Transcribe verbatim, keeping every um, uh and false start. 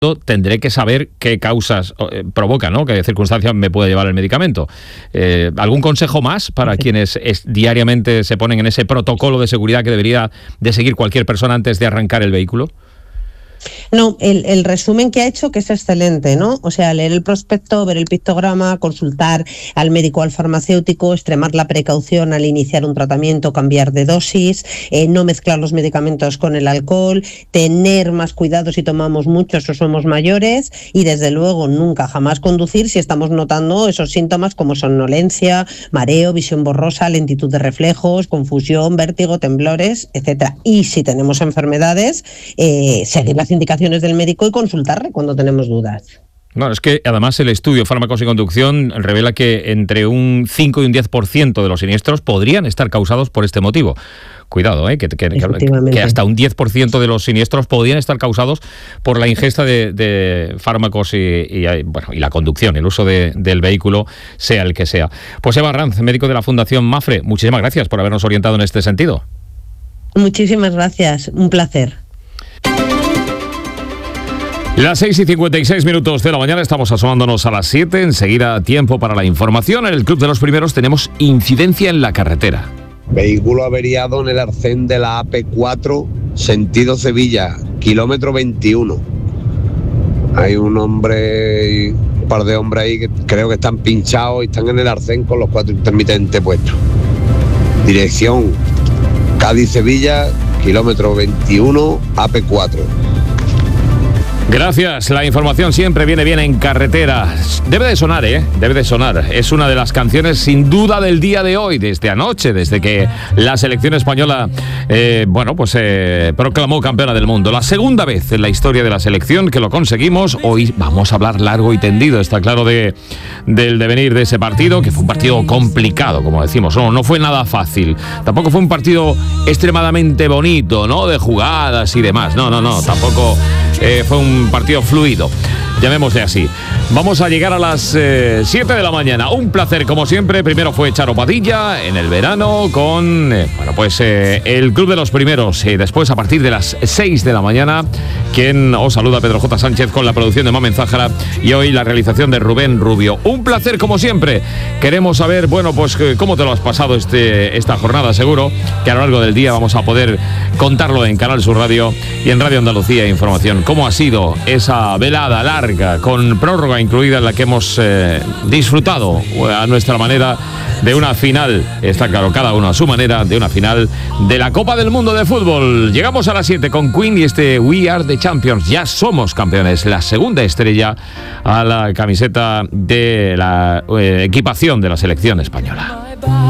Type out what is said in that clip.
tendré que saber qué causas eh, provoca, ¿no? Qué circunstancias me puede llevar el medicamento. Eh, ¿Algún consejo más para quienes es, diariamente se ponen en ese protocolo de seguridad que debería de seguir cualquier persona antes de arrancar el vehículo? No, el, el resumen que ha hecho, que es excelente, ¿no? O sea, leer el prospecto, ver el pictograma, consultar al médico, al farmacéutico, extremar la precaución al iniciar un tratamiento, cambiar de dosis, eh, no mezclar los medicamentos con el alcohol, tener más cuidado si tomamos muchos o somos mayores y, desde luego, nunca jamás conducir si estamos notando esos síntomas como somnolencia, mareo, visión borrosa, lentitud de reflejos, confusión, vértigo, temblores, etcétera. Y si tenemos enfermedades, eh, seguir las indicaciones del médico y consultarle cuando tenemos dudas. Bueno, es que además el estudio Fármacos y Conducción revela que entre un cinco y un diez por ciento de los siniestros podrían estar causados por este motivo. Cuidado, ¿eh? que, que, que hasta un diez por ciento de los siniestros podrían estar causados por la ingesta de, de fármacos y, y, bueno, y la conducción, el uso de, del vehículo, sea el que sea. Pues Eva Arranz, médico de la Fundación Mafre, muchísimas gracias por habernos orientado en este sentido. Muchísimas gracias, un placer. Las seis y cincuenta y seis minutos de la mañana, estamos asomándonos a las siete, enseguida tiempo para la información. En el Club de los Primeros tenemos incidencia en la carretera. Vehículo averiado en el arcén de la A P cuatro, sentido Sevilla, kilómetro veintiuno. Hay un hombre, un par de hombres ahí que creo que están pinchados y están en el arcén con los cuatro intermitentes puestos. Dirección Cádiz-Sevilla, kilómetro veintiuno, A P cuatro. Gracias, la información siempre viene bien en carretera. Debe de sonar, ¿eh? Debe de sonar. Es una de las canciones sin duda del día de hoy, desde anoche, desde que la selección española, eh, bueno, pues eh, proclamó campeona del mundo. La segunda vez en la historia de la selección que lo conseguimos. Hoy vamos a hablar largo y tendido, está claro, de, del devenir de ese partido, que fue un partido complicado, como decimos. No, no fue nada fácil. Tampoco fue un partido extremadamente bonito, ¿no? De jugadas y demás. No, no, no, tampoco eh, fue un partido fluido, llamémosle así. Vamos a llegar a las eh, siete de la mañana. Un placer, como siempre. Primero fue Charo Padilla en el verano con eh, bueno, pues eh, el Club de los Primeros. Y después, a partir de las seis de la mañana, quien os saluda, Pedro J. Sánchez, con la producción de Mamen Zájara y hoy la realización de Rubén Rubio. Un placer, como siempre. Queremos saber, bueno, pues cómo te lo has pasado este, esta jornada. Seguro que a lo largo del día vamos a poder contarlo en Canal Sur Radio y en Radio Andalucía Información. ¿Cómo ha sido esa velada larga, con prórroga incluida, en la que hemos eh, disfrutado a nuestra manera de una final, está claro, cada uno a su manera, de una final de la Copa del Mundo de Fútbol? Llegamos a las siete con Queen y este We Are the Champions. Ya somos campeones, la segunda estrella a la camiseta de la eh, equipación de la selección española.